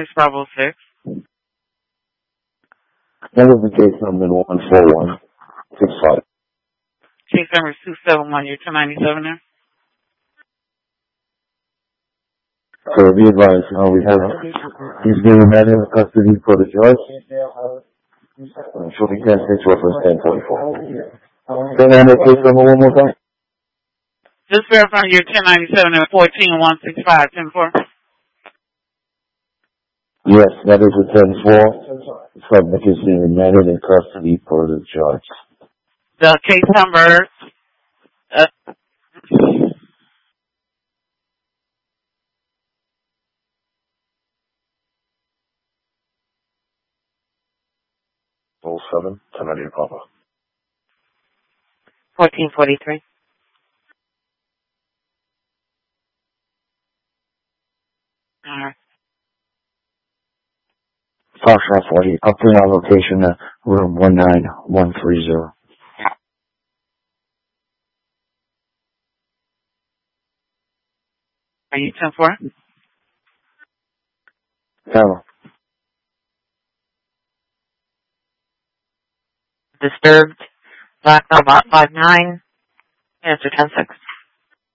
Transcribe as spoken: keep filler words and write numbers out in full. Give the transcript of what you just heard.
Bravo six. That was the case number one four one six five. Case number two seven one, you're ten ninety-seven there? So be advised, uh, we have, he's being remanded in custody for the judge. Shooting ten six reference ten forty-four. Say that case number one more time. Just verify you're ten ninety-seven and fourteen one six five ten four. Yes, that is a ten four. Subject is being remanded in custody for the judge. The case number, uh, oh seven, ten ninety Papa. fourteen forty-three. All right. Foxtrot forty, update on location, uh, room one nine one three zero. Are you ten four? Hello. Disturbed. Black Robot five nine. Answer ten six.